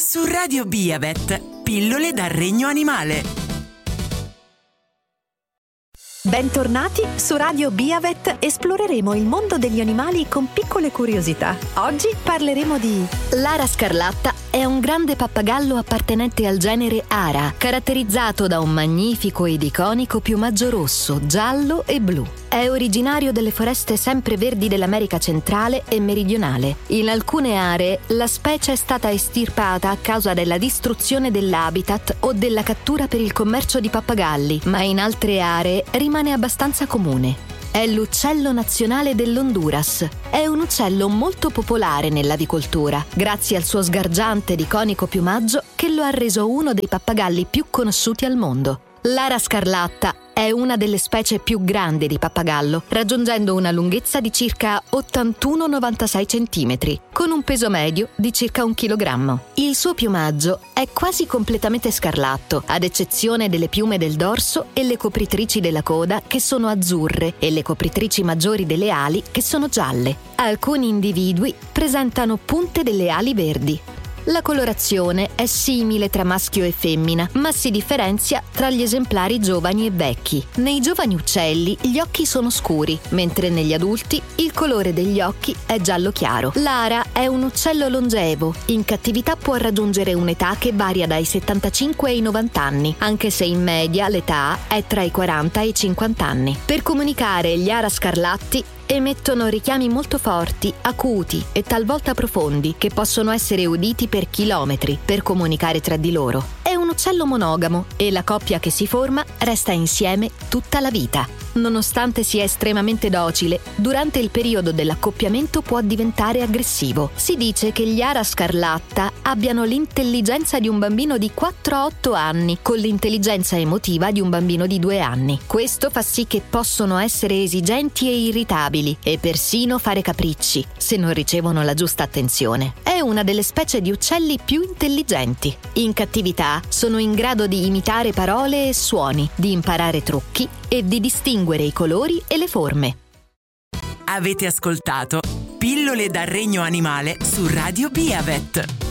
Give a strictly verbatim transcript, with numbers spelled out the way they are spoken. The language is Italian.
Su Radio Biavet, pillole dal regno animale. Bentornati su Radio Biavet, esploreremo il mondo degli animali con piccole curiosità. Oggi parleremo di... L'ara scarlatta è un grande pappagallo appartenente al genere Ara, caratterizzato da un magnifico ed iconico piumaggio rosso, giallo e blu. È originario delle foreste sempreverdi dell'America centrale e meridionale. In alcune aree la specie è stata estirpata a causa della distruzione dell'habitat o della cattura per il commercio di pappagalli, ma in altre aree rimane abbastanza comune. È l'uccello nazionale dell'Honduras. È un uccello molto popolare nell'avicoltura, grazie al suo sgargiante ed iconico piumaggio che lo ha reso uno dei pappagalli più conosciuti al mondo. L'ara scarlatta è una delle specie più grandi di pappagallo, raggiungendo una lunghezza di circa ottantuno novantasei centimetri, con un peso medio di circa un chilogrammo. Il suo piumaggio è quasi completamente scarlatto, ad eccezione delle piume del dorso e le copritrici della coda, che sono azzurre, e le copritrici maggiori delle ali, che sono gialle. Alcuni individui presentano punte delle ali verdi. La colorazione è simile tra maschio e femmina, ma si differenzia tra gli esemplari giovani e vecchi. Nei giovani uccelli gli occhi sono scuri, mentre negli adulti il colore degli occhi è giallo chiaro. L'ara è un uccello longevo. In cattività può raggiungere un'età che varia dai settantacinque ai novanta anni, anche se in media l'età è tra i quaranta e i cinquanta anni. Per comunicare, gli ara scarlatti emettono richiami molto forti, acuti e talvolta profondi, che possono essere uditi per chilometri per comunicare tra di loro. È un uccello monogamo e la coppia che si forma resta insieme tutta la vita. Nonostante sia estremamente docile, durante il periodo dell'accoppiamento può diventare aggressivo. Si dice che gli ara scarlatta abbiano l'intelligenza di un bambino di quattro a otto anni, con l'intelligenza emotiva di un bambino di due anni. Questo fa sì che possono essere esigenti e irritabili e persino fare capricci se non ricevono la giusta attenzione. È una delle specie di uccelli più intelligenti. In cattività sono in grado di imitare parole e suoni, di imparare trucchi e di distinguere i colori e le forme. Avete ascoltato Pillole dal regno animale su Radio Biavet.